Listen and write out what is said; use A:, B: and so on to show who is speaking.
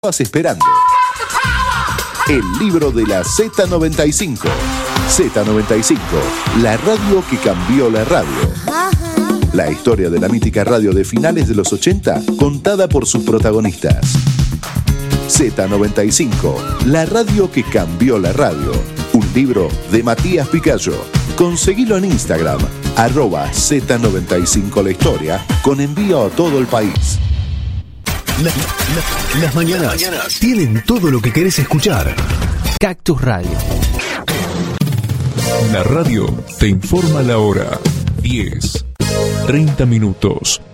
A: estabas esperando. El libro de la Z95. Z95, la radio que cambió la radio. La historia de la mítica radio de finales de los 80, contada por sus protagonistas. Z95, la radio que cambió la radio. Un libro de Matías Picayo. Conseguilo en Instagram, @Z95 la historia, con envío a todo el país.
B: Las mañanas tienen todo lo que querés escuchar. Cactus Radio.
C: La radio te informa la hora. 10:30.